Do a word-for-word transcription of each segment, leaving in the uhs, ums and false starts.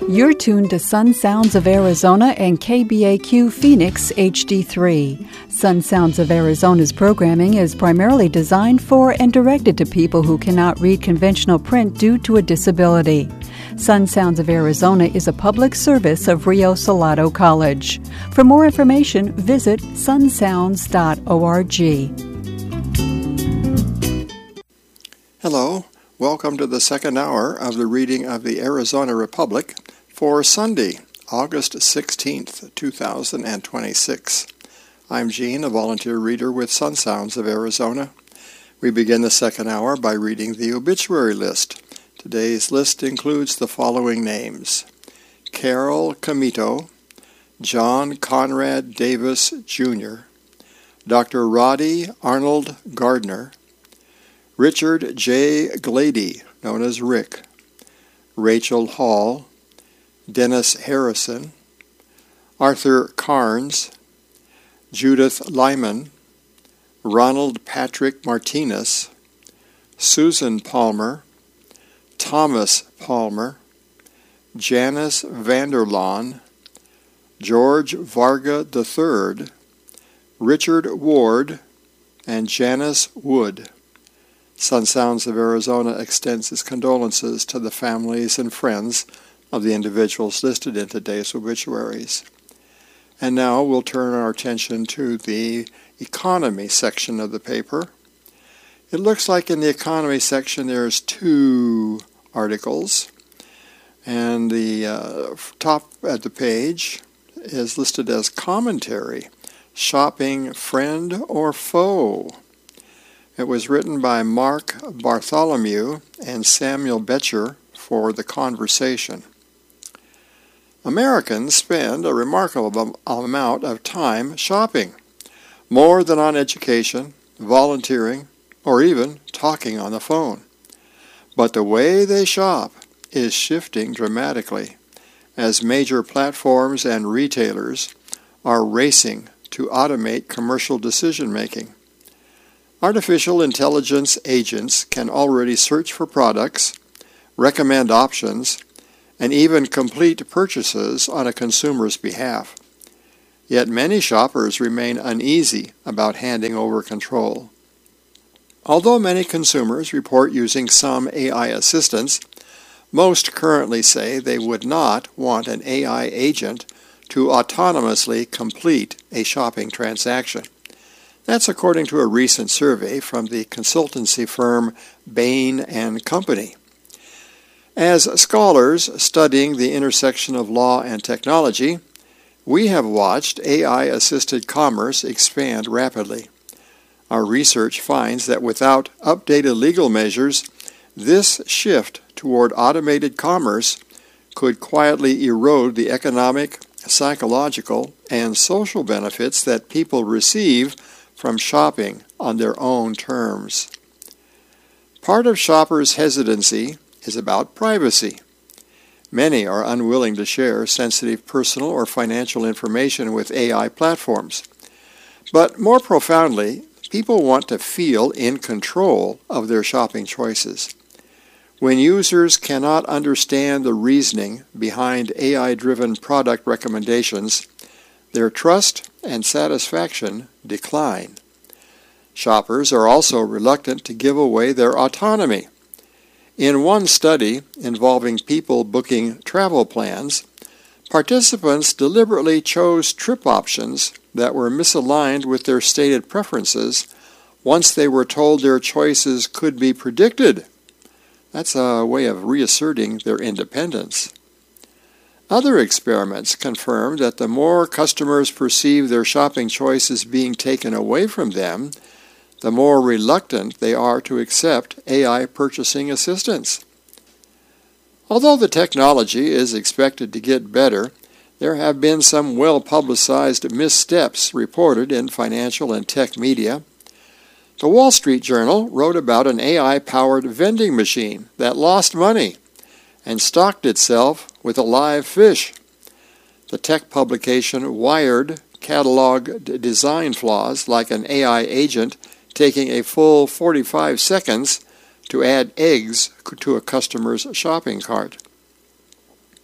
You're tuned to Sun Sounds of Arizona and K B A Q Phoenix H D three. Sun Sounds of Arizona's programming is primarily designed for and directed to people who cannot read conventional print due to a disability. Sun Sounds of Arizona is a public service of Rio Salado College. For more information, visit sun sounds dot org. Hello, welcome to the second hour of the reading of the Arizona Republic for Sunday, August sixteenth, two thousand twenty-six. I'm Gene, a volunteer reader with Sun Sounds of Arizona. We begin the second hour by reading the obituary list. Today's list includes the following names: Carol Comito, John Conrad Davis, Junior, Doctor Roddy Arnold Gardner, Richard J. Glady, known as Rick, Rachel Hall, Dennis Harrison, Arthur Carnes, Judith Lyman, Ronald Patrick Martinez, Susan Palmer, Thomas Palmer, Janice Vanderlaan, George Varga the third, Richard Ward, and Janice Wood. Sun Sounds of Arizona extends its condolences to the families and friends of the individuals listed in today's obituaries. And now we'll turn our attention to the economy section of the paper. It looks like in the economy section there's two articles, and the uh, top at the page is listed as commentary, shopping friend or foe. It was written by Mark Bartholomew and Samuel Betcher for The Conversation. Americans spend a remarkable amount of time shopping, more than on education, volunteering, or even talking on the phone. But the way they shop is shifting dramatically as major platforms and retailers are racing to automate commercial decision-making. Artificial intelligence agents can already search for products, recommend options, and even complete purchases on a consumer's behalf. Yet many shoppers remain uneasy about handing over control. Although many consumers report using some A I assistants, most currently say they would not want an A I agent to autonomously complete a shopping transaction. That's according to a recent survey from the consultancy firm Bain and Company. As scholars studying the intersection of law and technology, we have watched A I-assisted commerce expand rapidly. Our research finds that without updated legal measures, this shift toward automated commerce could quietly erode the economic, psychological, and social benefits that people receive from shopping on their own terms. Part of shoppers' hesitancy is about privacy. Many are unwilling to share sensitive personal or financial information with A I platforms. But more profoundly, people want to feel in control of their shopping choices. When users cannot understand the reasoning behind A I-driven product recommendations, their trust and satisfaction decline. Shoppers are also reluctant to give away their autonomy. In one study involving people booking travel plans, participants deliberately chose trip options that were misaligned with their stated preferences once they were told their choices could be predicted. That's a way of reasserting their independence. Other experiments confirm that the more customers perceive their shopping choices being taken away from them, the more reluctant they are to accept A I purchasing assistance. Although the technology is expected to get better, there have been some well-publicized missteps reported in financial and tech media. The Wall Street Journal wrote about an A I-powered vending machine that lost money and stocked itself with a live fish. The tech publication Wired cataloged design flaws like an A I agent taking a full forty-five seconds to add eggs to a customer's shopping cart.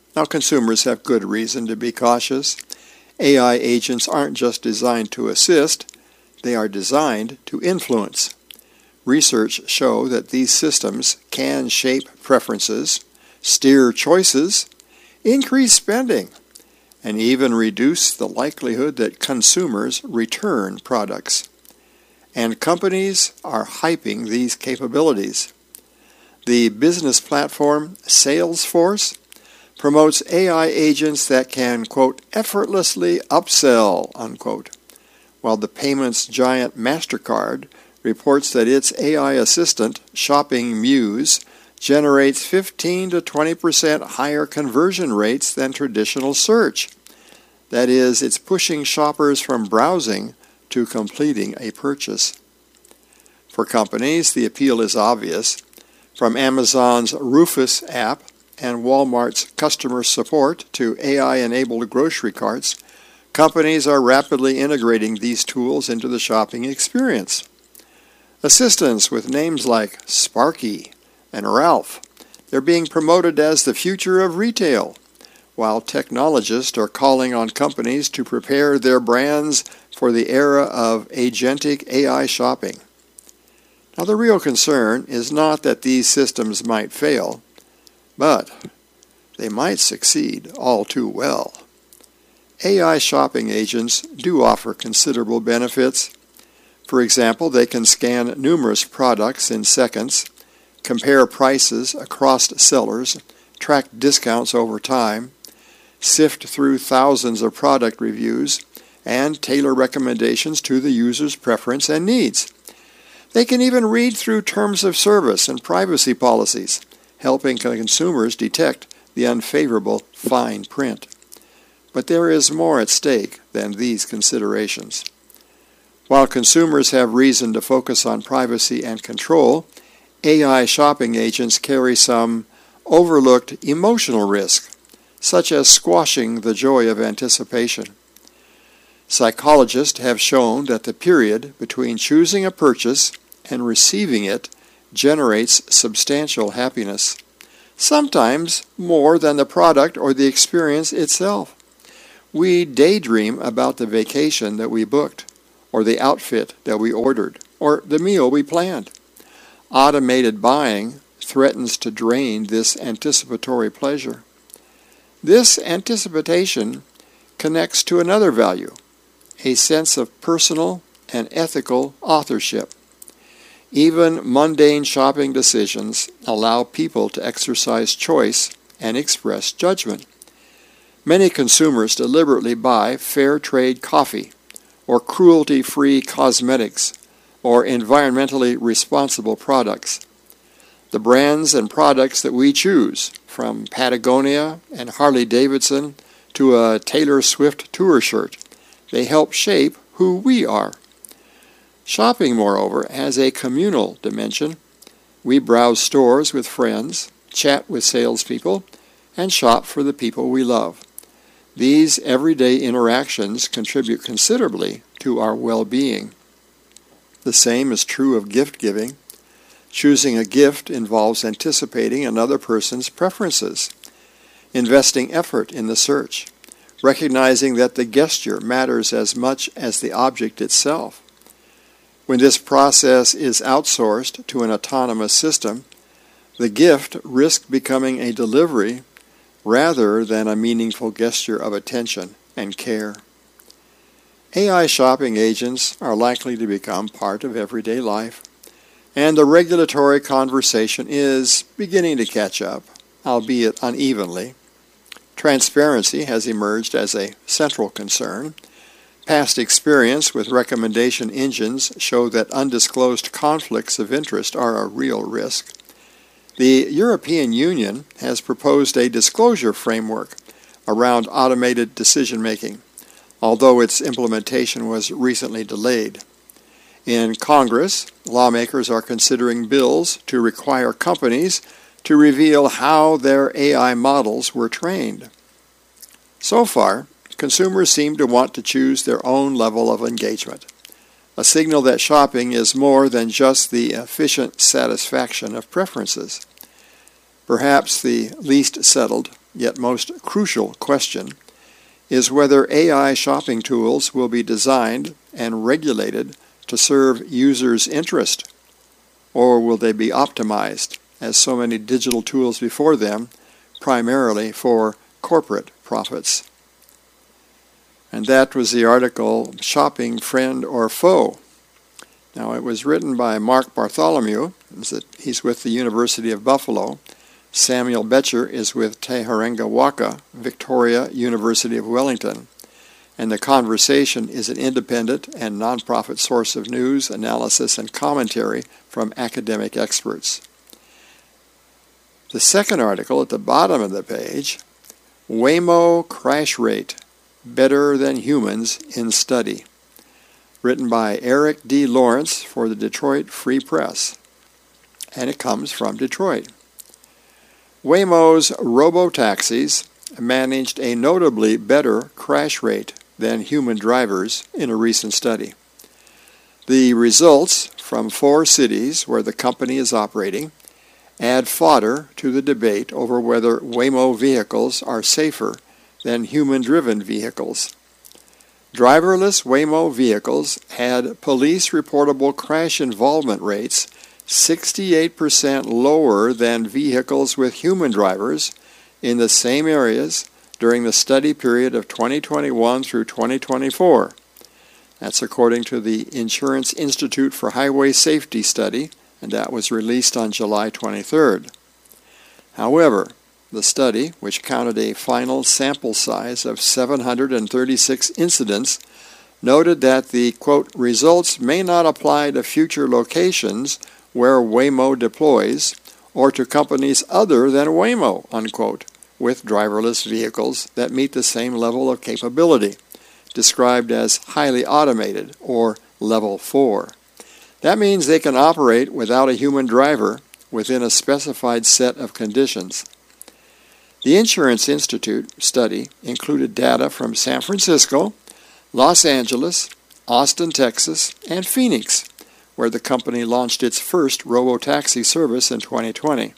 Now, consumers have good reason to be cautious. A I agents aren't just designed to assist, they are designed to influence. Research show that these systems can shape preferences, steer choices, increase spending, and even reduce the likelihood that consumers return products. And companies are hyping these capabilities. The business platform Salesforce promotes A I agents that can, quote, effortlessly upsell, unquote, while the payments giant MasterCard reports that its A I assistant, Shopping Muse, generates fifteen to twenty percent higher conversion rates than traditional search. That is, it's pushing shoppers from browsing to completing a purchase. For companies, the appeal is obvious. From Amazon's Rufus app and Walmart's customer support to A I-enabled grocery carts, companies are rapidly integrating these tools into the shopping experience. Assistants with names like Sparky and Ralph, they're being promoted as the future of retail, while technologists are calling on companies to prepare their brands for the era of agentic A I shopping. Now, the real concern is not that these systems might fail, but they might succeed all too well. A I shopping agents do offer considerable benefits. For example, they can scan numerous products in seconds, compare prices across sellers, track discounts over time, sift through thousands of product reviews, and tailor recommendations to the user's preference and needs. They can even read through terms of service and privacy policies, helping consumers detect the unfavorable fine print. But there is more at stake than these considerations. While consumers have reason to focus on privacy and control, A I shopping agents carry some overlooked emotional risk, such as squashing the joy of anticipation. Psychologists have shown that the period between choosing a purchase and receiving it generates substantial happiness, sometimes more than the product or the experience itself. We daydream about the vacation that we booked, or the outfit that we ordered, or the meal we planned. Automated buying threatens to drain this anticipatory pleasure. This anticipation connects to another value, a sense of personal and ethical authorship. Even mundane shopping decisions allow people to exercise choice and express judgment. Many consumers deliberately buy fair trade coffee, or cruelty-free cosmetics, or environmentally responsible products. The brands and products that we choose, from Patagonia and Harley-Davidson to a Taylor Swift tour shirt, they help shape who we are. Shopping, moreover, has a communal dimension. We browse stores with friends, chat with salespeople, and shop for the people we love. These everyday interactions contribute considerably to our well-being. The same is true of gift giving. Choosing a gift involves anticipating another person's preferences, investing effort in the search, recognizing that the gesture matters as much as the object itself. When this process is outsourced to an autonomous system, the gift risks becoming a delivery rather than a meaningful gesture of attention and care. A I shopping agents are likely to become part of everyday life, and the regulatory conversation is beginning to catch up, albeit unevenly. Transparency has emerged as a central concern. Past experience with recommendation engines show that undisclosed conflicts of interest are a real risk. The European Union has proposed a disclosure framework around automated decision-making, although its implementation was recently delayed. In Congress, lawmakers are considering bills to require companies to reveal how their A I models were trained. So far, consumers seem to want to choose their own level of engagement, a signal that shopping is more than just the efficient satisfaction of preferences. Perhaps the least settled yet most crucial question is whether A I shopping tools will be designed and regulated to serve users' interest, or will they be optimized, as so many digital tools before them, primarily for corporate profits. And that was the article, Shopping Friend or Foe. Now, it was written by Mark Bartholomew. He's with the University of Buffalo. Samuel Betcher is with Te Harenga Waka, Victoria University of Wellington. And the conversation is an independent and nonprofit source of news, analysis, and commentary from academic experts. The second article at the bottom of the page, Waymo Crash Rate, Better Than Humans in Study, written by Eric D. Lawrence for the Detroit Free Press, and it comes from Detroit. Waymo's robo-taxis managed a notably better crash rate than human drivers in a recent study. The results from four cities where the company is operating add fodder to the debate over whether Waymo vehicles are safer than human-driven vehicles. Driverless Waymo vehicles had police-reportable crash involvement rates sixty-eight percent lower than vehicles with human drivers in the same areas during the study period of twenty twenty-one through twenty twenty-four. That's according to the Insurance Institute for Highway Safety study, and that was released on July twenty-third. However, the study, which counted a final sample size of seven hundred thirty-six incidents, noted that the, quote, results may not apply to future locations where Waymo deploys or to companies other than Waymo, unquote, with driverless vehicles that meet the same level of capability, described as highly automated or level four. That means they can operate without a human driver within a specified set of conditions. The Insurance Institute study included data from San Francisco, Los Angeles, Austin, Texas, and Phoenix, where the company launched its first robotaxi service in twenty twenty.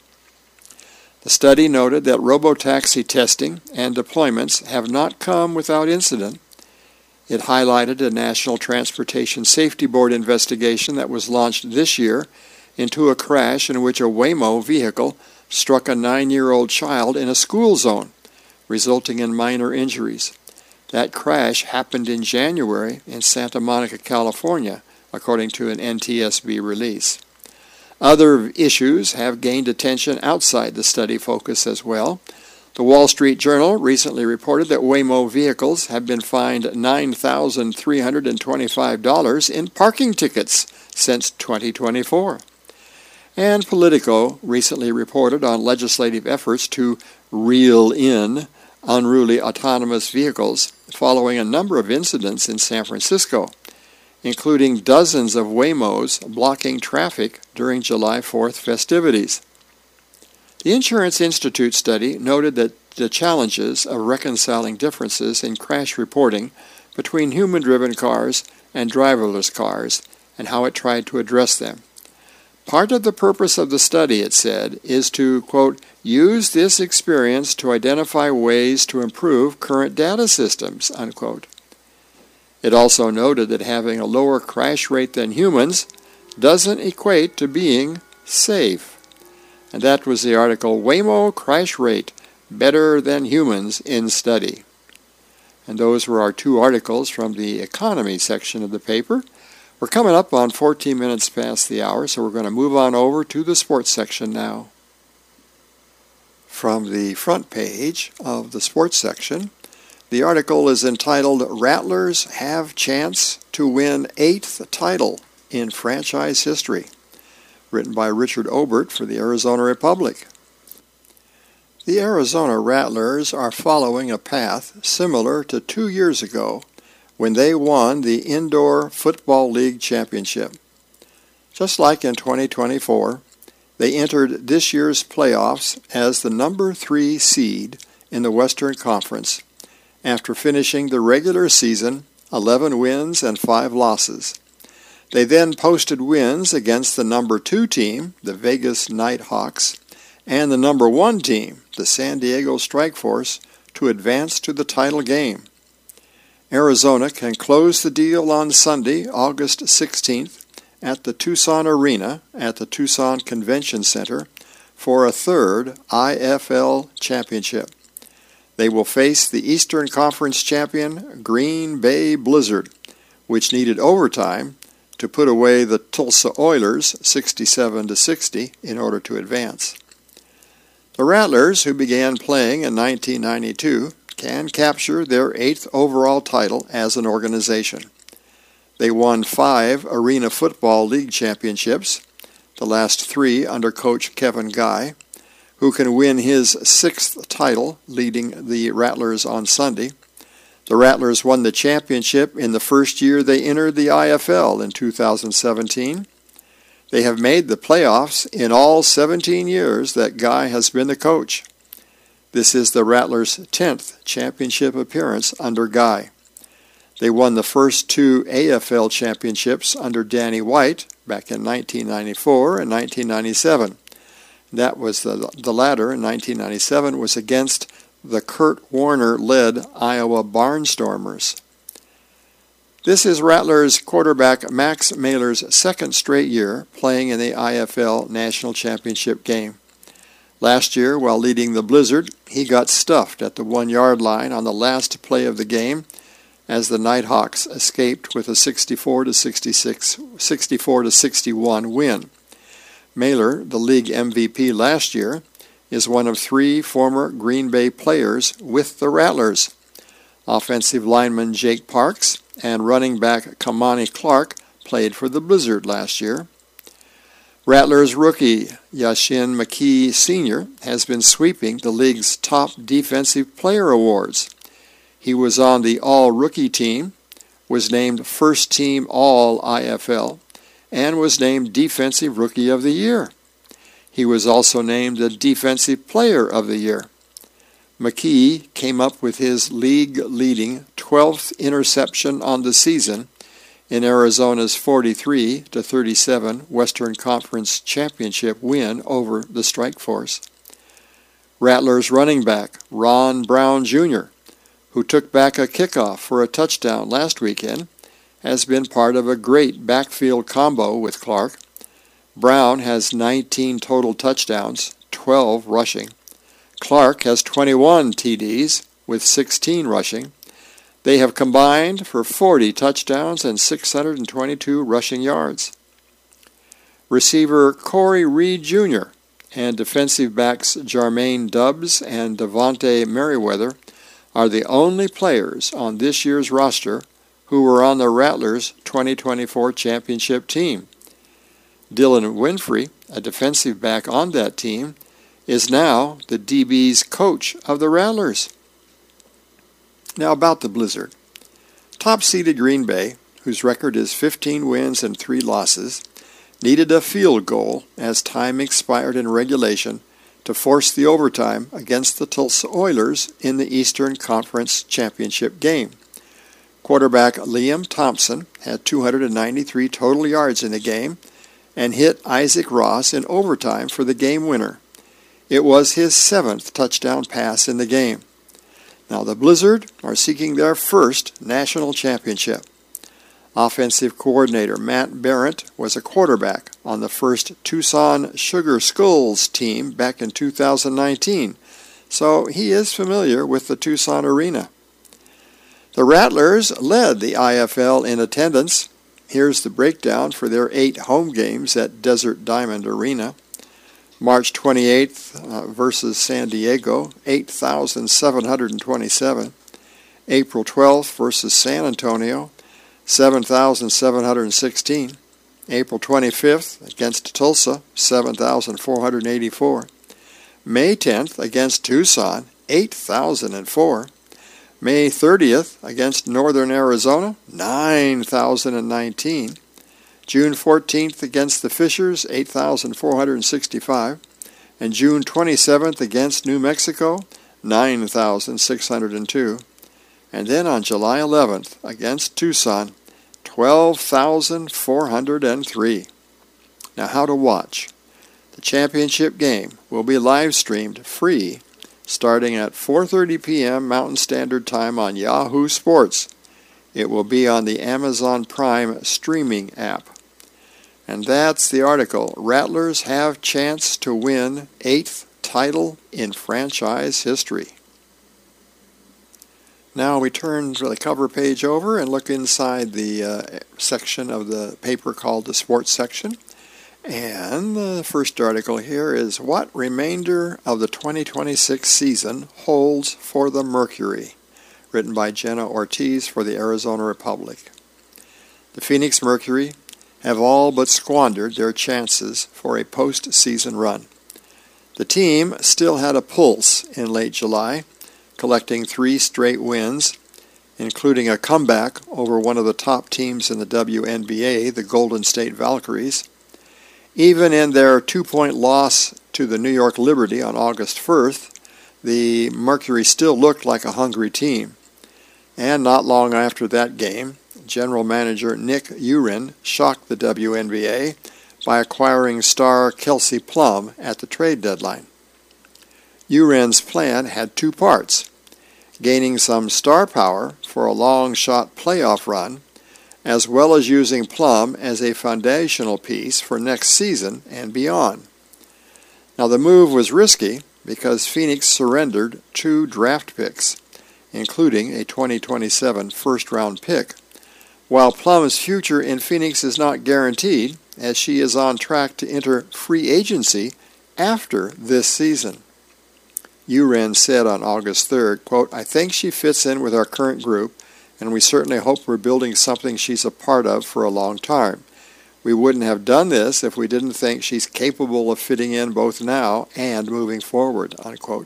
The study noted that robotaxi testing and deployments have not come without incident. It highlighted a National Transportation Safety Board investigation that was launched this year into a crash in which a Waymo vehicle struck a nine-year-old child in a school zone, resulting in minor injuries. That crash happened in January in Santa Monica, California, according to an N T S B release. Other issues have gained attention outside the study focus as well. The Wall Street Journal recently reported that Waymo vehicles have been fined nine thousand three hundred twenty-five dollars in parking tickets since twenty twenty-four. And Politico recently reported on legislative efforts to reel in unruly autonomous vehicles following a number of incidents in San Francisco, including dozens of Waymos blocking traffic during July fourth festivities. The Insurance Institute study noted that the challenges of reconciling differences in crash reporting between human-driven cars and driverless cars and how it tried to address them. Part of the purpose of the study, it said, is to, quote, use this experience to identify ways to improve current data systems, unquote. It also noted that having a lower crash rate than humans doesn't equate to being safe. And that was the article, Waymo Crash Rate, Better Than Humans in Study. And those were our two articles from the economy section of the paper. We're coming up on fourteen minutes past the hour, so we're going to move on over to the sports section now. From the front page of the sports section, the article is entitled, Rattlers Have Chance to Win Eighth Title in Franchise History, written by Richard Obert for the Arizona Republic. The Arizona Rattlers are following a path similar to two years ago when they won the Indoor Football League Championship. Just like in twenty twenty-four, they entered this year's playoffs as the number three seed in the Western Conference after finishing the regular season eleven wins and five losses. They then posted wins against the number two team, the Vegas Nighthawks, and the number one team, the San Diego Strike Force, to advance to the title game. Arizona can close the deal on Sunday, August sixteenth, at the Tucson Arena at the Tucson Convention Center for a third I F L championship. They will face the Eastern Conference champion Green Bay Blizzard, which needed overtime to put away the Tulsa Oilers sixty-seven to sixty in order to advance. The Rattlers, who began playing in nineteen ninety-two, can capture their eighth overall title as an organization. They won five Arena Football League championships, the last three under coach Kevin Guy, who can win his sixth title leading the Rattlers on Sunday. The Rattlers won the championship in the first year they entered the I F L in two thousand seventeen. They have made the playoffs in all seventeen years that Guy has been the coach. This is the Rattlers' tenth championship appearance under Guy. They won the first two A F L championships under Danny White back in nineteen ninety-four and nineteen ninety-seven. That was the, the latter in nineteen ninety-seven was against the Kurt Warner-led Iowa Barnstormers. This is Rattlers quarterback Max Mailer's second straight year playing in the I F L National Championship game. Last year, while leading the Blizzard, he got stuffed at the one-yard line on the last play of the game as the Nighthawks escaped with a sixty-four to sixty-six, sixty-four to sixty-one win. Mailer, the league M V P last year, is one of three former Green Bay players with the Rattlers. Offensive lineman Jake Parks and running back Kamani Clark played for the Blizzard last year. Rattlers rookie Yashin McKee Senior has been sweeping the league's top defensive player awards. He was on the All-Rookie team, was named First Team All-I F L, and was named Defensive Rookie of the Year. He was also named the Defensive Player of the Year. McKee came up with his league-leading twelfth interception on the season in Arizona's forty-three to thirty-seven Western Conference Championship win over the Strike Force. Rattlers running back Ron Brown Junior, who took back a kickoff for a touchdown last weekend, has been part of a great backfield combo with Clark. Brown has nineteen total touchdowns, twelve rushing. Clark has twenty-one T Ds with sixteen rushing. They have combined for forty touchdowns and six hundred twenty-two rushing yards. Receiver Corey Reed Junior and defensive backs Jermaine Dubbs and Devontae Merriweather are the only players on this year's roster who were on the Rattlers' twenty twenty-four championship team. Dylan Winfrey, a defensive back on that team, is now the D B's coach of the Rattlers. Now about the Blizzard. Top-seeded Green Bay, whose record is fifteen wins and three losses, needed a field goal as time expired in regulation to force the overtime against the Tulsa Oilers in the Eastern Conference Championship game. Quarterback Liam Thompson had two hundred ninety-three total yards in the game and hit Isaac Ross in overtime for the game winner. It was his seventh touchdown pass in the game. Now the Blizzard are seeking their first national championship. Offensive coordinator Matt Barrett was a quarterback on the first Tucson Sugar Skulls team back in two thousand nineteen, so he is familiar with the Tucson arena. The Rattlers led the I F L in attendance. Here's the breakdown for their eight home games at Desert Diamond Arena. March twenty-eighth uh, versus San Diego, eight thousand seven hundred twenty-seven. April twelfth versus San Antonio, seven thousand seven hundred sixteen. April twenty-fifth against Tulsa, seven thousand four hundred eighty-four. May tenth against Tucson, eight thousand four. May thirtieth against Northern Arizona, nine thousand nineteen. June fourteenth against the Fishers, eight thousand four hundred sixty-five. And June twenty-seventh against New Mexico, nine thousand six hundred two. And then on July eleventh against Tucson, twelve thousand four hundred three. Now how to watch. The championship game will be live-streamed free starting at four thirty p.m. Mountain Standard Time on Yahoo Sports. It will be on the Amazon Prime streaming app. And that's the article. Rattlers have chance to win eighth title in franchise history. Now we turn the cover page over and look inside the uh, section of the paper called the sports section. And the first article here is What Remainder of the twenty twenty-six Season Holds for the Mercury, written by Jenna Ortiz for the Arizona Republic. The Phoenix Mercury have all but squandered their chances for a postseason run. The team still had a pulse in late July, collecting three straight wins, including a comeback over one of the top teams in the W N B A, the Golden State Valkyries. Even in their two-point loss to the New York Liberty on August first, the Mercury still looked like a hungry team. And not long after that game, General Manager Nick U'Ren shocked the W N B A by acquiring star Kelsey Plum at the trade deadline. U'Ren's plan had two parts: gaining some star power for a long-shot playoff run, as well as using Plum as a foundational piece for next season and beyond. Now the move was risky because Phoenix surrendered two draft picks, including a twenty twenty-seven first-round pick, while Plum's future in Phoenix is not guaranteed, as she is on track to enter free agency after this season. U'Ren said on August third, quote, "I think she fits in with our current group, and we certainly hope we're building something she's a part of for a long time. We wouldn't have done this if we didn't think she's capable of fitting in both now and moving forward," unquote.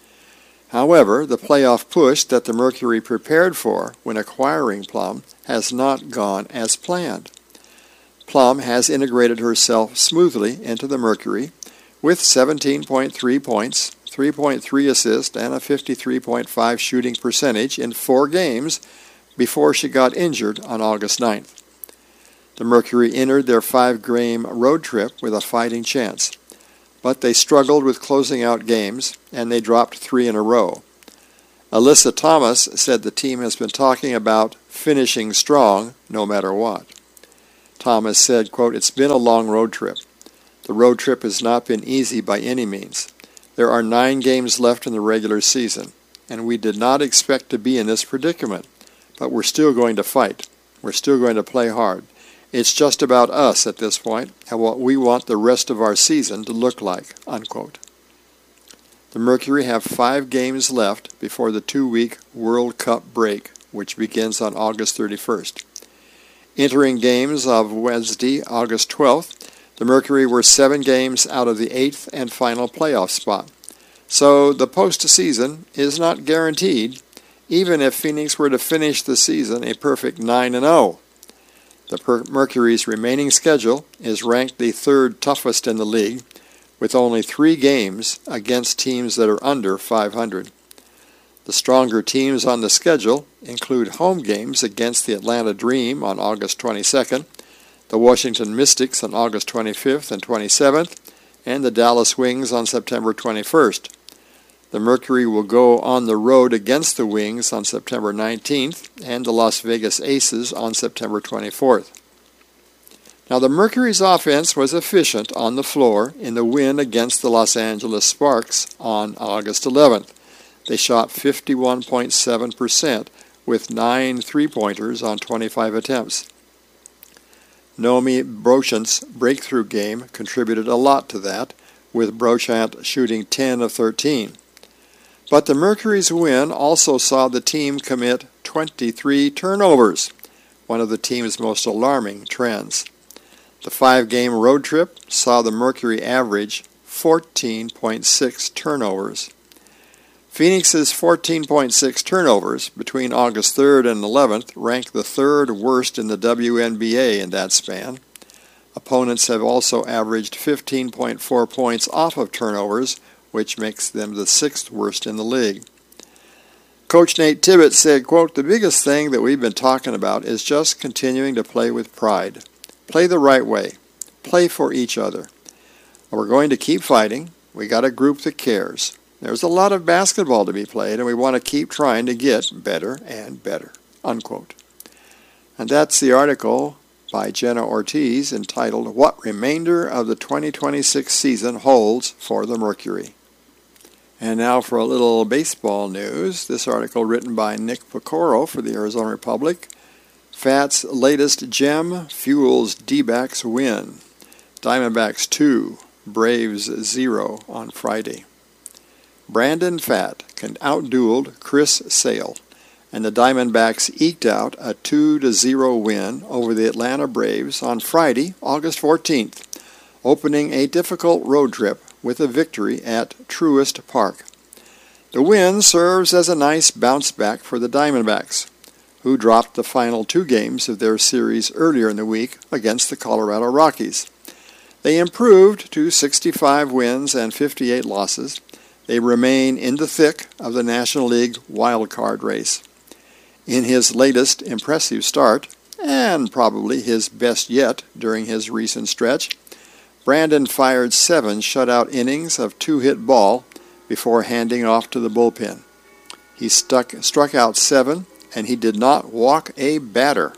However, the playoff push that the Mercury prepared for when acquiring Plum has not gone as planned. Plum has integrated herself smoothly into the Mercury with seventeen point three points, three point three assists, and a fifty-three point five shooting percentage in four games before she got injured on August ninth. The Mercury entered their five-game road trip with a fighting chance, but they struggled with closing out games, and they dropped three in a row. Alyssa Thomas said the team has been talking about finishing strong no matter what. Thomas said, quote, "It's been a long road trip. The road trip has not been easy by any means. There are nine games left in the regular season, and we did not expect to be in this predicament, but we're still going to fight. We're still going to play hard. It's just about us at this point and what we want the rest of our season to look like," unquote. The Mercury have five games left before the two-week World Cup break, which begins on August thirty-first. Entering games of Wednesday, August twelfth, the Mercury were seven games out of the eighth and final playoff spot. So the postseason is not guaranteed, even if Phoenix were to finish the season a perfect nine and oh. The Mercury's remaining schedule is ranked the third toughest in the league, with only three games against teams that are under five hundred. The stronger teams on the schedule include home games against the Atlanta Dream on August twenty-second, the Washington Mystics on August twenty-fifth and twenty-seventh, and the Dallas Wings on September twenty-first. The Mercury will go on the road against the Wings on September nineteenth and the Las Vegas Aces on September twenty-fourth. Now, the Mercury's offense was efficient on the floor in the win against the Los Angeles Sparks on August eleventh. They shot fifty-one point seven percent with nine three-pointers on twenty-five attempts. Naomi Brochant's breakthrough game contributed a lot to that, with Brochant shooting ten of thirteen. But the Mercury's win also saw the team commit twenty-three turnovers, one of the team's most alarming trends. The five-game road trip saw the Mercury average fourteen point six turnovers. Phoenix's fourteen point six turnovers between August third and eleventh ranked the third worst in the W N B A in that span. Opponents have also averaged fifteen point four points off of turnovers, which makes them the sixth worst in the league. Coach Nate Tibbett said, quote, "The biggest thing that we've been talking about is just continuing to play with pride. Play the right way. Play for each other. We're going to keep fighting. We got a group that cares. There's a lot of basketball to be played, and we want to keep trying to get better and better, unquote. And that's the article by Jenna Ortiz entitled, What Remainder of the twenty twenty-six Season Holds for the Mercury. And now for a little baseball news. This article written by Nick Pecoro for the Arizona Republic. Fat's latest gem fuels D-backs win. Diamondbacks two, Braves zero on Friday. Brandon Pfaadt can outdueled Chris Sale, and the Diamondbacks eked out a two to zero win over the Atlanta Braves on Friday, August fourteenth, opening a difficult road trip with a victory at Truist Park. The win serves as a nice bounce back for the Diamondbacks, who dropped the final two games of their series earlier in the week against the Colorado Rockies. They improved to sixty-five wins and fifty-eight losses. They remain in the thick of the National League wild card race. In his latest impressive start, and probably his best yet during his recent stretch, Brandon fired seven shutout innings of two-hit ball before handing off to the bullpen. He stuck, struck out seven, and he did not walk a batter.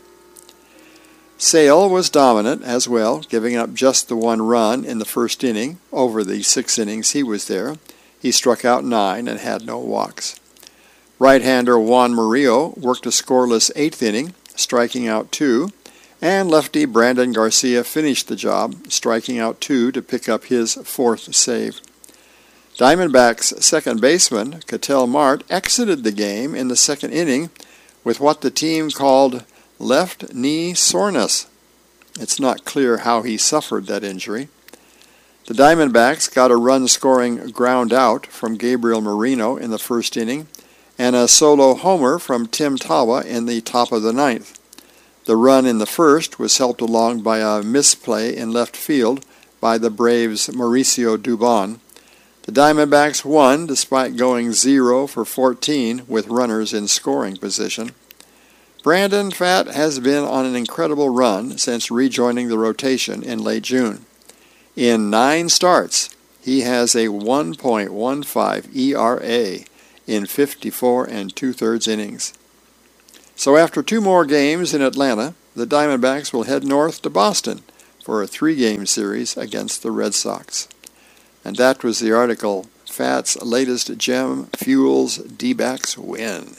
Sale was dominant as well, giving up just the one run in the first inning over the six innings he was there. He struck out nine and had no walks. Right-hander Juan Murillo worked a scoreless eighth inning, striking out two, and lefty Brandon Garcia finished the job, striking out two to pick up his fourth save. Diamondbacks second baseman Ketel Marte exited the game in the second inning with what the team called left knee soreness. It's not clear how he suffered that injury. The Diamondbacks got a run-scoring ground out from Gabriel Moreno in the first inning and a solo homer from Tim Tawa in the top of the ninth. The run in the first was helped along by a misplay in left field by the Braves' Mauricio Dubon. The Diamondbacks won despite going zero for fourteen with runners in scoring position. Brandon Pfaadt has been on an incredible run since rejoining the rotation in late June. In nine starts, he has a one point one five E R A in fifty-four and two-thirds innings. So after two more games in Atlanta, the Diamondbacks will head north to Boston for a three-game series against the Red Sox. And that was the article, Pfaadt's latest gem fuels D-backs win.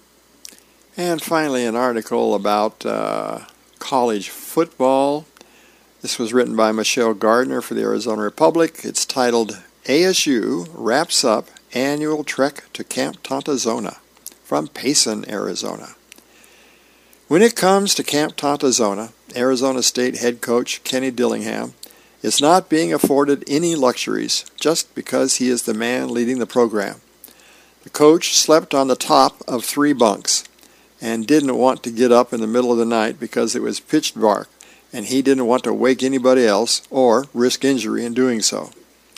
And finally, an article about uh, college football. This was written by Michelle Gardner for the Arizona Republic. It's titled, A S U Wraps Up Annual Trek to Camp Tontozona from Payson, Arizona. When it comes to Camp Tontozona, Arizona State head coach Kenny Dillingham is not being afforded any luxuries just because he is the man leading the program. The coach slept on the top of three bunks and didn't want to get up in the middle of the night because it was pitch dark, and he didn't want to wake anybody else or risk injury in doing so.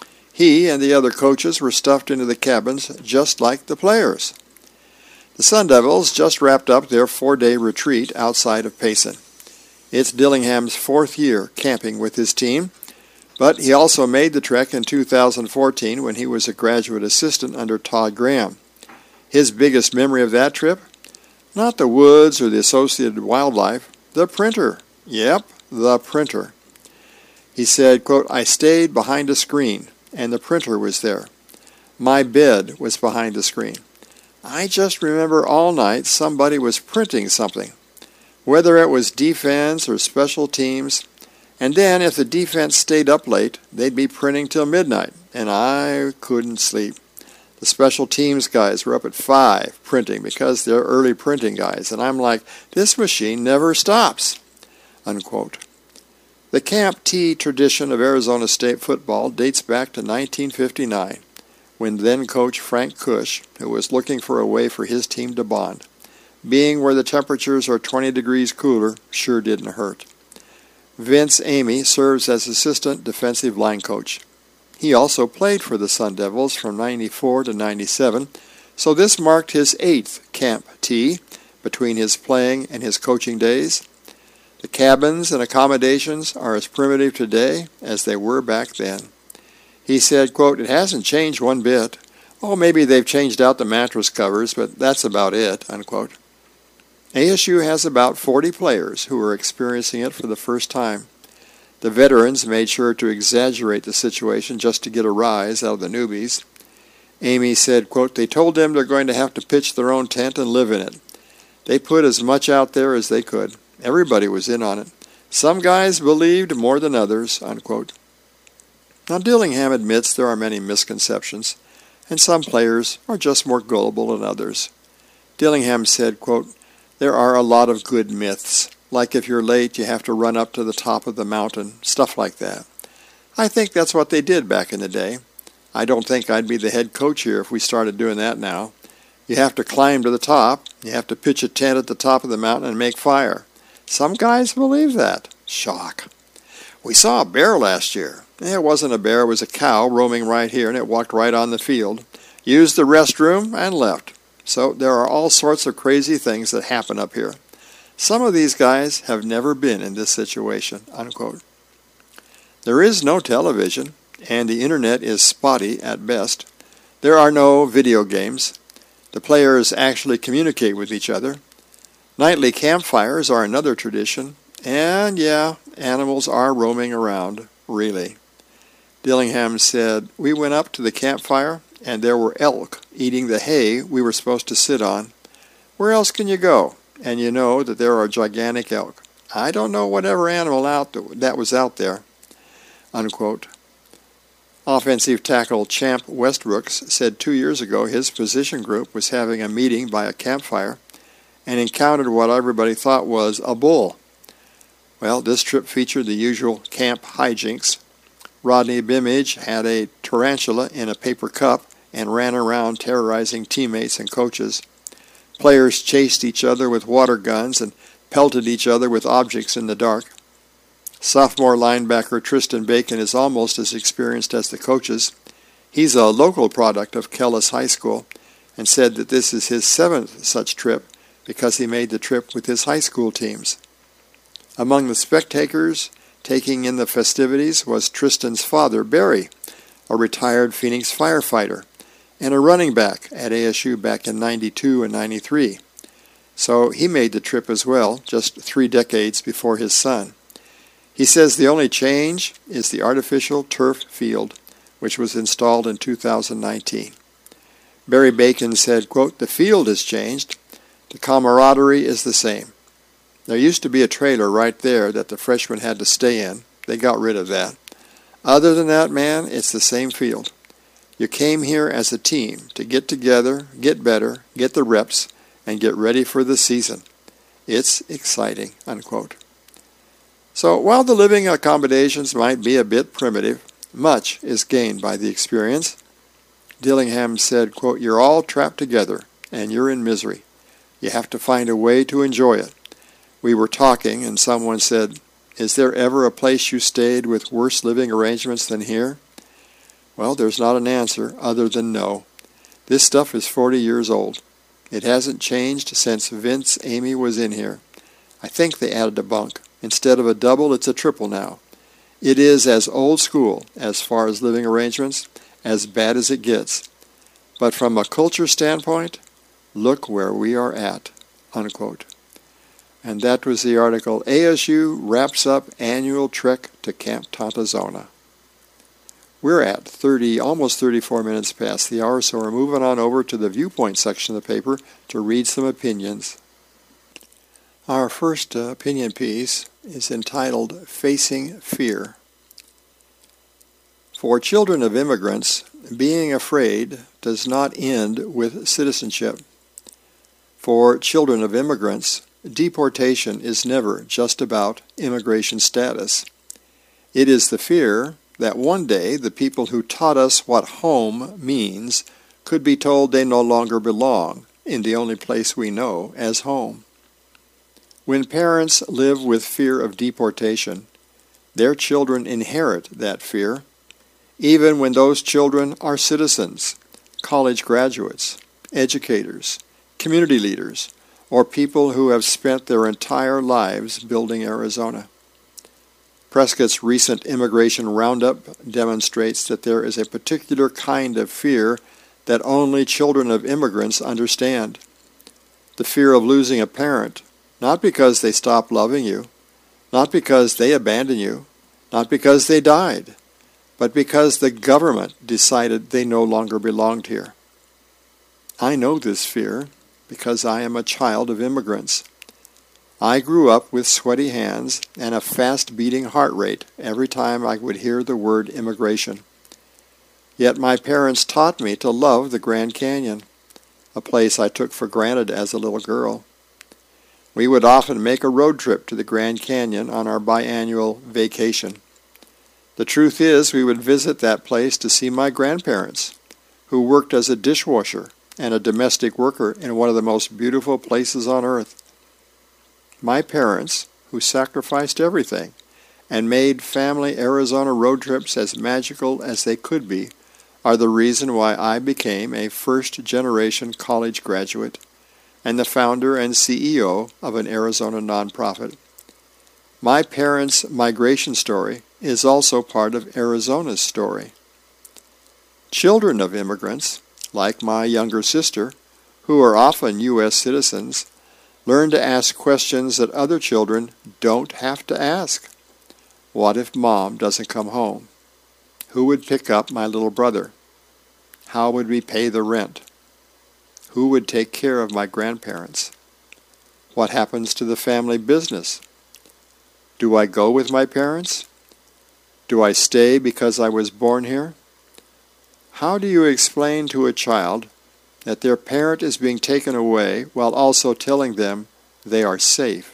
He and the other coaches were stuffed into the cabins just like the players. The Sun Devils just wrapped up their four-day retreat outside of Payson. It's Dillingham's fourth year camping with his team, but he also made the trek in two thousand fourteen when he was a graduate assistant under Todd Graham. His biggest memory of that trip? Not the woods or the associated wildlife, the printer. Yep, the printer. He said, quote, I stayed behind a screen, and the printer was there. My bed was behind the screen. I just remember all night somebody was printing something, whether it was defense or special teams, and then if the defense stayed up late, they'd be printing till midnight, and I couldn't sleep. The special teams guys were up at five printing because they're early printing guys, and I'm like, this machine never stops, unquote. The Camp T tradition of Arizona State football dates back to nineteen fifty-nine, when then-coach Frank Kush, who was looking for a way for his team to bond. Being where the temperatures are twenty degrees cooler sure didn't hurt. Vince Amy serves as assistant defensive line coach. He also played for the Sun Devils from ninety-four to ninety-seven, so this marked his eighth Camp T between his playing and his coaching days. The cabins and accommodations are as primitive today as they were back then. He said, quote, "It hasn't changed one bit. Oh, maybe they've changed out the mattress covers, but that's about it," unquote. A S U has about forty players who are experiencing it for the first time. The veterans made sure to exaggerate the situation just to get a rise out of the newbies. Amy said, quote, "They told them they're going to have to pitch their own tent and live in it. They put as much out there as they could. Everybody was in on it. Some guys believed more than others," unquote. Now, Dillingham admits there are many misconceptions, and some players are just more gullible than others. Dillingham said, quote, "There are a lot of good myths, like if you're late you have to run up to the top of the mountain, stuff like that. I think that's what they did back in the day. I don't think I'd be the head coach here if we started doing that now. You have to climb to the top, you have to pitch a tent at the top of the mountain and make fire. Some guys believe that. Shock. We saw a bear last year. It wasn't a bear, it was a cow roaming right here, and it walked right on the field, used the restroom, and left. So there are all sorts of crazy things that happen up here. Some of these guys have never been in this situation," unquote. There is no television, and the internet is spotty at best. There are no video games. The players actually communicate with each other. Nightly campfires are another tradition, and yeah, animals are roaming around, really. Dillingham said, "We went up to the campfire, and there were elk eating the hay we were supposed to sit on. Where else can you go? And you know that there are gigantic elk. I don't know whatever animal out that was out there," unquote. Offensive tackle Champ Westbrooks said two years ago his position group was having a meeting by a campfire and encountered what everybody thought was a bull. Well, this trip featured the usual camp hijinks. Rodney Bimage had a tarantula in a paper cup and ran around terrorizing teammates and coaches. Players chased each other with water guns and pelted each other with objects in the dark. Sophomore linebacker Tristan Bacon is almost as experienced as the coaches. He's a local product of Kellis High School and said that this is his seventh such trip because he made the trip with his high school teams. Among the spectators taking in the festivities was Tristan's father, Barry, a retired Phoenix firefighter, and a running back at A S U back in ninety-two and ninety-three. So he made the trip as well, just three decades before his son. He says the only change is the artificial turf field, which was installed in two thousand nineteen. Barry Bacon said, quote, "The field has changed. The camaraderie is the same. There used to be a trailer right there that the freshmen had to stay in. They got rid of that. Other than that, man, it's the same field. You came here as a team to get together, get better, get the reps, and get ready for the season. It's exciting," unquote. So while the living accommodations might be a bit primitive, much is gained by the experience. Dillingham said, quote, "You're all trapped together, and you're in misery. You have to find a way to enjoy it. We were talking, and someone said, 'Is there ever a place you stayed with worse living arrangements than here?' Well, there's not an answer other than no. This stuff is forty years old. It hasn't changed since Vince Amy was in here. I think they added a bunk. Instead of a double, it's a triple now. It is as old school, as far as living arrangements, as bad as it gets. But from a culture standpoint, look where we are at," unquote. And that was the article, A S U Wraps Up Annual Trek to Camp Tontozona. We're at thirty, almost thirty-four minutes past the hour, so we're moving on over to the viewpoint section of the paper to read some opinions. Our first uh, opinion piece is entitled Facing Fear. For children of immigrants, being afraid does not end with citizenship. For children of immigrants, deportation is never just about immigration status. It is the fear that one day the people who taught us what home means could be told they no longer belong in the only place we know as home. When parents live with fear of deportation, their children inherit that fear, even when those children are citizens, college graduates, educators, community leaders, or people who have spent their entire lives building Arizona. Prescott's recent immigration roundup demonstrates that there is a particular kind of fear that only children of immigrants understand. The fear of losing a parent, not because they stopped loving you, not because they abandoned you, not because they died, but because the government decided they no longer belonged here. I know this fear because I am a child of immigrants. I grew up with sweaty hands and a fast-beating heart rate every time I would hear the word immigration. Yet my parents taught me to love the Grand Canyon, a place I took for granted as a little girl. We would often make a road trip to the Grand Canyon on our biannual vacation. The truth is, we would visit that place to see my grandparents, who worked as a dishwasher and a domestic worker in one of the most beautiful places on earth. My parents, who sacrificed everything and made family Arizona road trips as magical as they could be, are the reason why I became a first-generation college graduate and the founder and C E O of an Arizona nonprofit. My parents' migration story is also part of Arizona's story. Children of immigrants, like my younger sister, who are often U S citizens, learn to ask questions that other children don't have to ask. What if Mom doesn't come home? Who would pick up my little brother? How would we pay the rent? Who would take care of my grandparents? What happens to the family business? Do I go with my parents? Do I stay because I was born here? How do you explain to a child that their parent is being taken away while also telling them they are safe?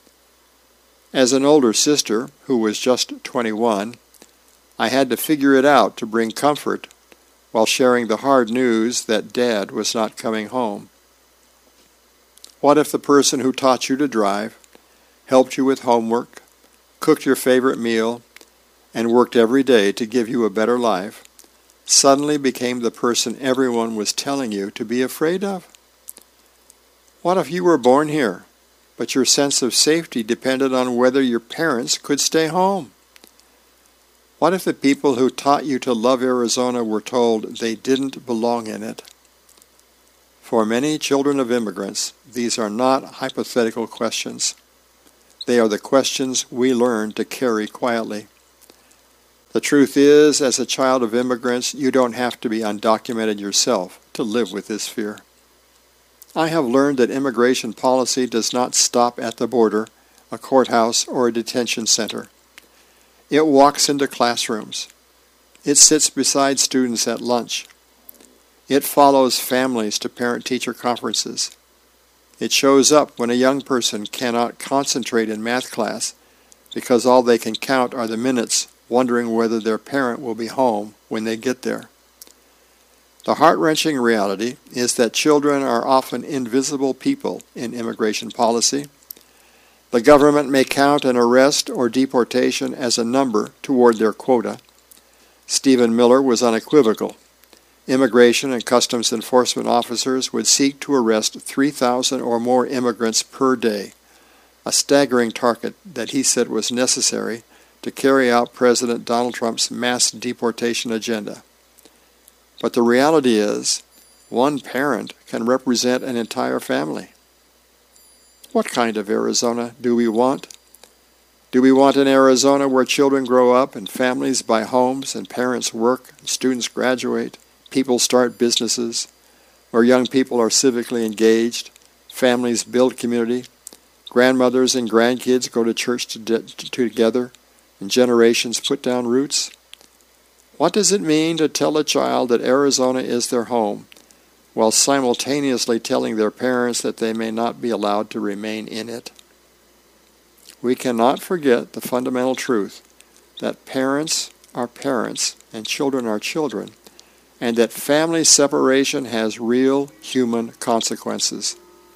As an older sister who was just twenty-one, I had to figure it out to bring comfort while sharing the hard news that Dad was not coming home. What if the person who taught you to drive, helped you with homework, cooked your favorite meal, and worked every day to give you a better life, suddenly became the person everyone was telling you to be afraid of? What if you were born here, but your sense of safety depended on whether your parents could stay home? What if the people who taught you to love Arizona were told they didn't belong in it? For many children of immigrants, these are not hypothetical questions. They are the questions we learn to carry quietly. The truth is, as a child of immigrants, you don't have to be undocumented yourself to live with this fear. I have learned that immigration policy does not stop at the border, a courthouse, or a detention center. It walks into classrooms. It sits beside students at lunch. It follows families to parent-teacher conferences. It shows up when a young person cannot concentrate in math class because all they can count are the minutes, wondering whether their parent will be home when they get there. The heart-wrenching reality is that children are often invisible people in immigration policy. The government may count an arrest or deportation as a number toward their quota. Stephen Miller was unequivocal. Immigration and Customs Enforcement officers would seek to arrest three thousand or more immigrants per day, a staggering target that he said was necessary to carry out President Donald Trump's mass deportation agenda. But the reality is, one parent can represent an entire family. What kind of Arizona do we want? Do we want an Arizona where children grow up and families buy homes and parents work, and students graduate, people start businesses, where young people are civically engaged, families build community, grandmothers and grandkids go to church to de- to together, and generations put down roots? What does it mean to tell a child that Arizona is their home, while simultaneously telling their parents that they may not be allowed to remain in it? We cannot forget the fundamental truth that parents are parents and children are children, and that family separation has real human consequences.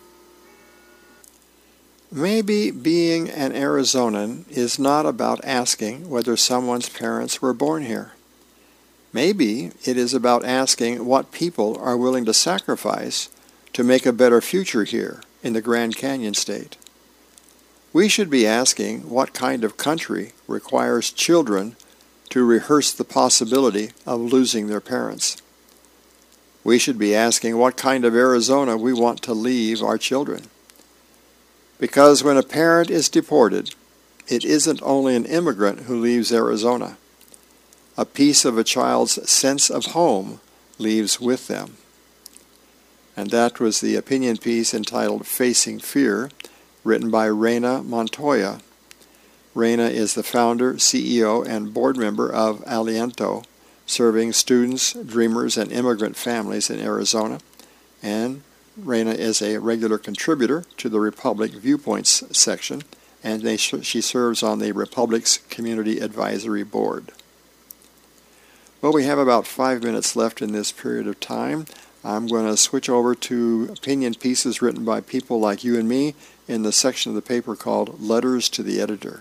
Maybe being an Arizonan is not about asking whether someone's parents were born here. Maybe it is about asking what people are willing to sacrifice to make a better future here in the Grand Canyon State. We should be asking what kind of country requires children to rehearse the possibility of losing their parents. We should be asking what kind of Arizona we want to leave our children. Because when a parent is deported, it isn't only an immigrant who leaves Arizona. A piece of a child's sense of home leaves with them. And that was the opinion piece entitled Facing Fear, written by Reina Montoya. Reina is the founder, C E O, and board member of Aliento, serving students, dreamers, and immigrant families in Arizona. And Reina is a regular contributor to the Republic Viewpoints section, and they, she serves on the Republic's Community Advisory Board. Well, we have about five minutes left in this period of time. I'm going to switch over to opinion pieces written by people like you and me in the section of the paper called Letters to the Editor.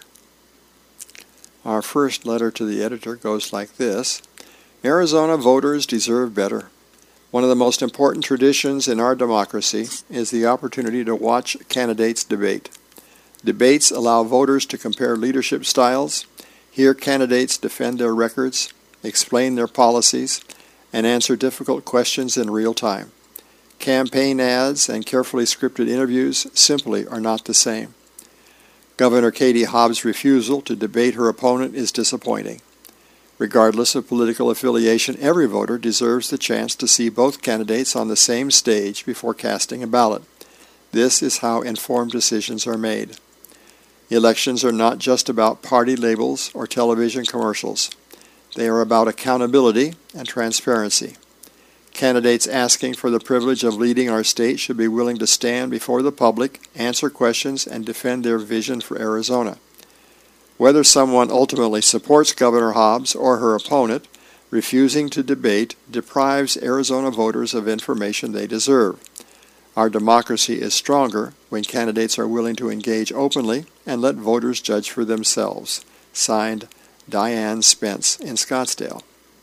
Our first letter to the editor goes like this. Arizona voters deserve better. One of the most important traditions in our democracy is the opportunity to watch candidates debate. Debates allow voters to compare leadership styles, hear candidates defend their records, explain their policies, and answer difficult questions in real time. Campaign ads and carefully scripted interviews simply are not the same. Governor Katie Hobbs' refusal to debate her opponent is disappointing. Regardless of political affiliation, every voter deserves the chance to see both candidates on the same stage before casting a ballot. This is how informed decisions are made. Elections are not just about party labels or television commercials. They are about accountability and transparency. Candidates asking for the privilege of leading our state should be willing to stand before the public, answer questions, and defend their vision for Arizona. Whether someone ultimately supports Governor Hobbs or her opponent, refusing to debate deprives Arizona voters of information they deserve. Our democracy is stronger when candidates are willing to engage openly and let voters judge for themselves. Signed, Diane Spence in Scottsdale.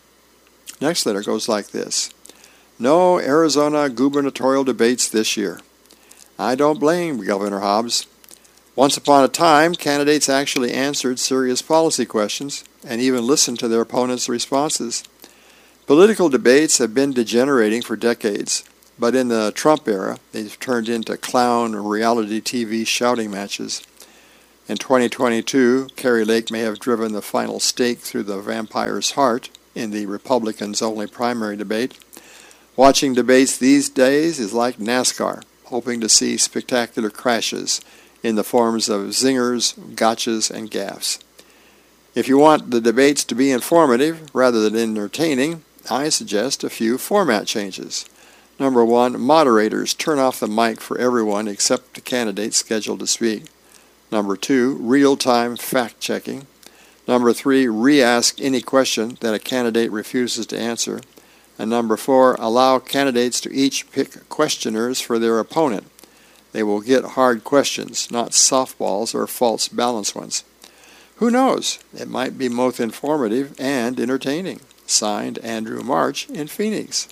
Next letter goes like this. No Arizona gubernatorial debates this year. I don't blame Governor Hobbs. Once upon a time, candidates actually answered serious policy questions and even listened to their opponents' responses. Political debates have been degenerating for decades, but in the Trump era, they've turned into clown reality T V shouting matches. In twenty twenty-two, Kari Lake may have driven the final stake through the vampire's heart in the Republicans' only primary debate. Watching debates these days is like NASCAR, hoping to see spectacular crashes in the forms of zingers, gotchas, and gaffes. If you want the debates to be informative rather than entertaining, I suggest a few format changes. Number one, moderators turn off the mic for everyone except the candidates scheduled to speak. Number two, real-time fact-checking. Number three, re-ask any question that a candidate refuses to answer. And number four, allow candidates to each pick questioners for their opponent. They will get hard questions, not softballs or false balance ones. Who knows? It might be both informative and entertaining. Signed, Andrew March in Phoenix.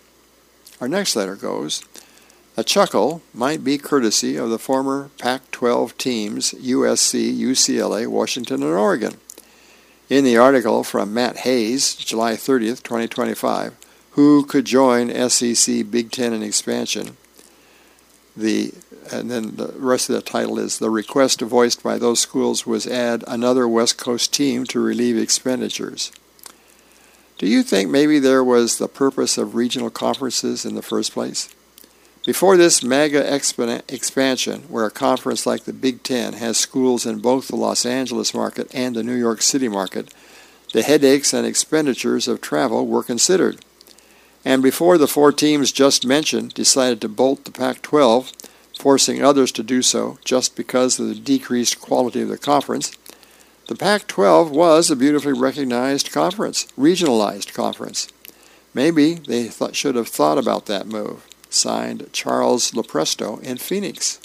Our next letter goes, a chuckle might be courtesy of the former Pac twelve teams U S C, U C L A, Washington, and Oregon. In the article from Matt Hayes, July thirtieth, twenty twenty-five, who could join S E C, Big Ten, and expansion, the and then the rest of the title is, the request voiced by those schools was add another West Coast team to relieve expenditures. Do you think maybe there was the purpose of regional conferences in the first place? Before this mega expan- expansion, where a conference like the Big Ten has schools in both the Los Angeles market and the New York City market, the headaches and expenditures of travel were considered. And before the four teams just mentioned decided to bolt the Pac twelve, forcing others to do so just because of the decreased quality of the conference, the Pac twelve was a beautifully recognized conference, regionalized conference. Maybe they th- should have thought about that move. Signed, Charles Lopresto in Phoenix.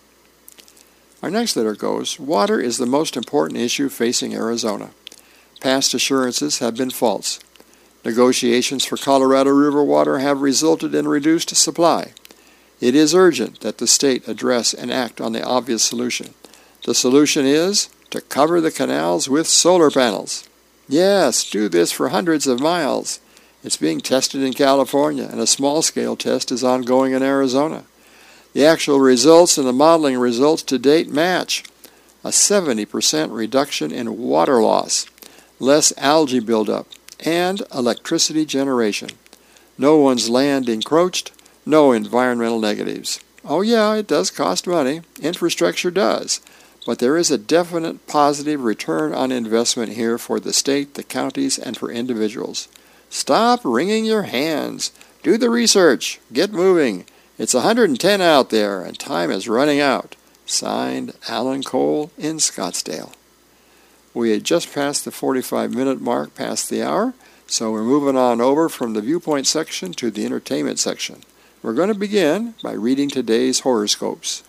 Our next letter goes, water is the most important issue facing Arizona. Past assurances have been false. Negotiations for Colorado River water have resulted in reduced supply. It is urgent that the state address and act on the obvious solution. The solution is to cover the canals with solar panels. Yes, do this for hundreds of miles. It's being tested in California, and a small-scale test is ongoing in Arizona. The actual results and the modeling results to date match. A seventy percent reduction in water loss, less algae buildup, and electricity generation. No one's land encroached, no environmental negatives. Oh yeah, it does cost money. Infrastructure does. But there is a definite positive return on investment here for the state, the counties, and for individuals. Stop wringing your hands. Do the research. Get moving. It's one hundred ten out there, and time is running out. Signed, Alan Cole in Scottsdale. We had just passed the forty-five minute mark, past the hour, so we're moving on over from the viewpoint section to the entertainment section. We're going to begin by reading today's horoscopes.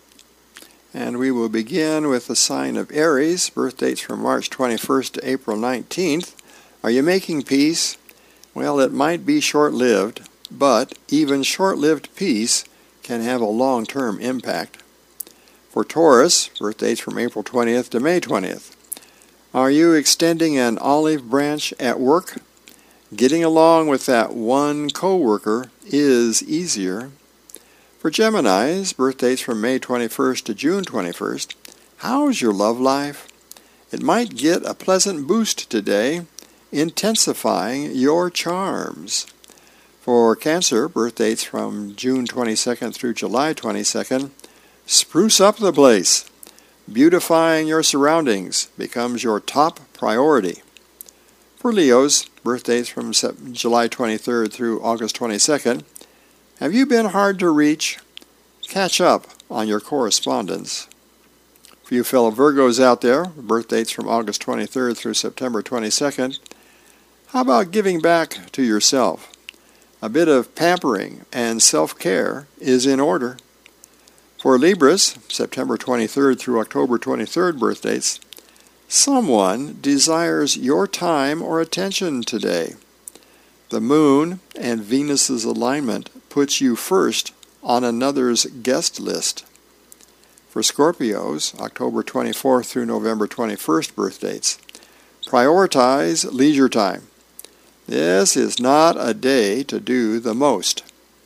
And we will begin with the sign of Aries, birth dates from March twenty-first to April nineteenth. Are you making peace? Well, it might be short-lived, but even short-lived peace can have a long-term impact. For Taurus, birth dates from April twentieth to May twentieth. Are you extending an olive branch at work? Getting along with that one coworker is easier. For Geminis, birth dates from May twenty-first to June twenty-first. How's your love life? It might get a pleasant boost today, intensifying your charms. For Cancer, birth dates from June twenty-second through July twenty-second. Spruce up the place. Beautifying your surroundings becomes your top priority. For Leos, birth dates from July twenty-third through August twenty-second. Have you been hard to reach? Catch up on your correspondence. For you fellow Virgos out there, birth dates from August twenty-third through September twenty-second. How about giving back to yourself? A bit of pampering and self-care is in order. For Libras, September twenty-third through October twenty-third birth dates, someone desires your time or attention today. The Moon and Venus's alignment puts you first on another's guest list. For Scorpios, October twenty-fourth through November twenty-first birth dates, prioritize leisure time. This is not a day to do the most.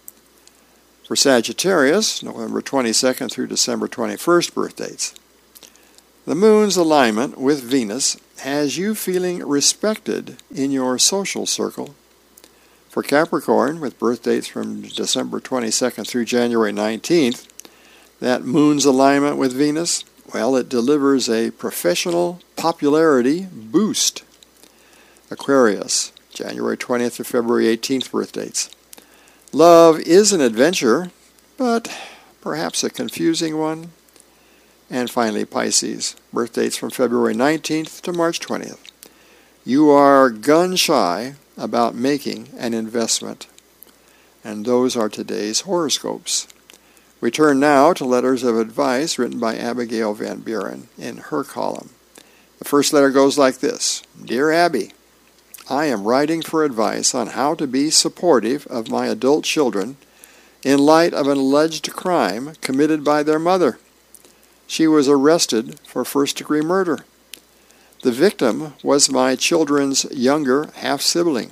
For Sagittarius, November twenty-second through December twenty-first birth dates, the Moon's alignment with Venus has you feeling respected in your social circle. For Capricorn, with birth dates from December twenty-second through January nineteenth, that Moon's alignment with Venus, well, it delivers a professional popularity boost. Aquarius, January twentieth to February eighteenth birth dates. Love is an adventure, but perhaps a confusing one. And finally, Pisces, birth dates from February nineteenth to March twentieth. You are gun-shy about making an investment. And those are today's horoscopes. We turn now to letters of advice written by Abigail Van Buren in her column. The first letter goes like this. Dear Abby, I am writing for advice on how to be supportive of my adult children in light of an alleged crime committed by their mother. She was arrested for first-degree murder. The victim was my children's younger half-sibling.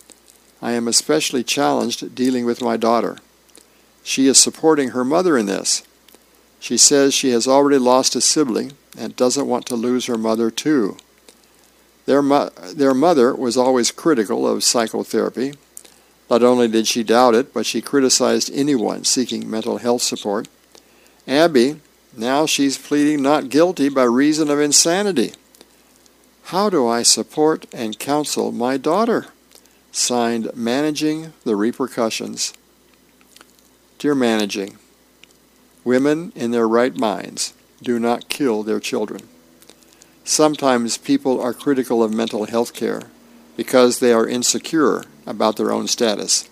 I am especially challenged dealing with my daughter. She is supporting her mother in this. She says she has already lost a sibling and doesn't want to lose her mother too. Their, mo- their mother was always critical of psychotherapy. Not only did she doubt it, but she criticized anyone seeking mental health support. Abby, now she's pleading not guilty by reason of insanity. How do I support and counsel my daughter? Signed, Managing the Repercussions. Dear Managing, women in their right minds do not kill their children. Sometimes people are critical of mental health care because they are insecure about their own status.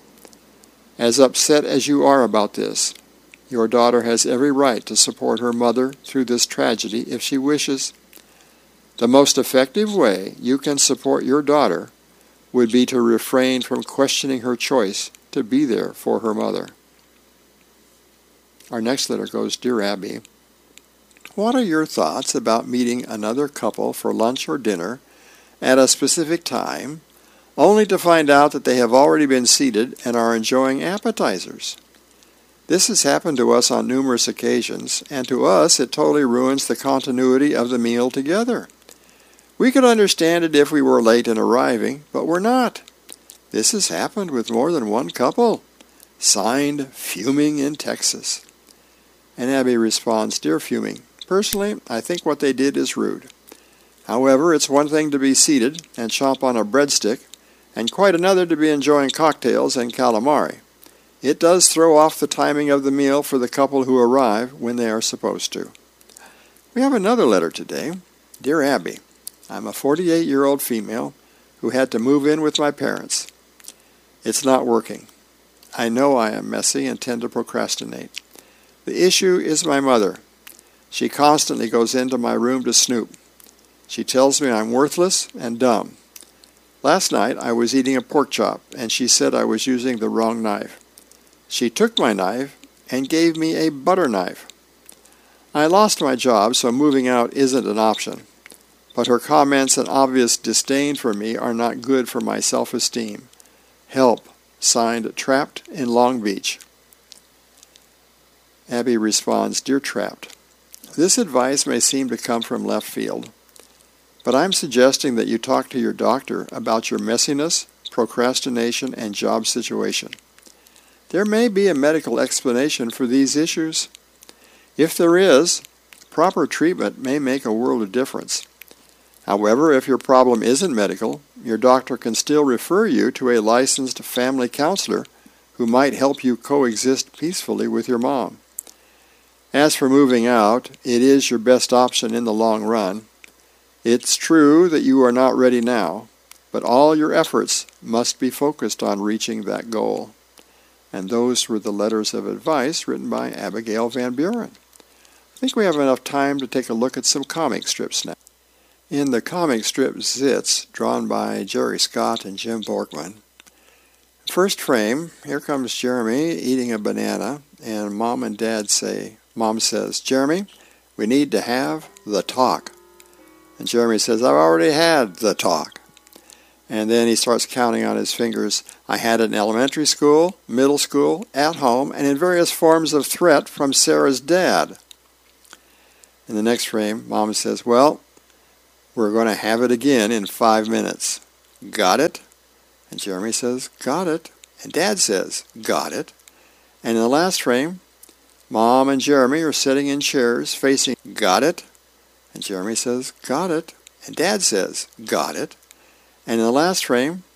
As upset as you are about this, your daughter has every right to support her mother through this tragedy if she wishes. The most effective way you can support your daughter would be to refrain from questioning her choice to be there for her mother. Our next letter goes, Dear Abby, What are your thoughts about meeting another couple for lunch or dinner at a specific time, only to find out that they have already been seated and are enjoying appetizers? This has happened to us on numerous occasions, and to us it totally ruins the continuity of the meal together. We could understand it if we were late in arriving, but we're not. This has happened with more than one couple. Signed, Fuming in Texas. And Abby responds, Dear Fuming, personally, I think what they did is rude. However, it's one thing to be seated and chomp on a breadstick, and quite another to be enjoying cocktails and calamari. It does throw off the timing of the meal for the couple who arrive when they are supposed to. We have another letter today. Dear Abby, I'm a forty-eight-year-old female who had to move in with my parents. It's not working. I know I am messy and tend to procrastinate. The issue is my mother. She constantly goes into my room to snoop. She tells me I'm worthless and dumb. Last night I was eating a pork chop, and she said I was using the wrong knife. She took my knife and gave me a butter knife. I lost my job, so moving out isn't an option. But her comments and obvious disdain for me are not good for my self-esteem. Help. Signed, Trapped in Long Beach. Abby responds, Dear Trapped, this advice may seem to come from left field, but I'm suggesting that you talk to your doctor about your messiness, procrastination, and job situation. There may be a medical explanation for these issues. If there is, proper treatment may make a world of difference. However, if your problem isn't medical, your doctor can still refer you to a licensed family counselor who might help you coexist peacefully with your mom. As for moving out, it is your best option in the long run. It's true that you are not ready now, but all your efforts must be focused on reaching that goal. And those were the letters of advice written by Abigail Van Buren. I think we have enough time to take a look at some comic strips now. In the comic strip Zits, drawn by Jerry Scott and Jim Borkman, first frame, here comes Jeremy eating a banana, and Mom and Dad say, Mom says, Jeremy, we need to have the talk. And Jeremy says, I've already had the talk. And then he starts counting on his fingers. I had it in elementary school, middle school, at home, and in various forms of threat from Sarah's dad. In the next frame, Mom says, well, we're going to have it again in five minutes. Got it? And Jeremy says, got it. And Dad says, got it. And in the last frame, Mom and Jeremy are sitting in chairs facing, got it? And Jeremy says, got it. And Dad says, got it. And in the last frame,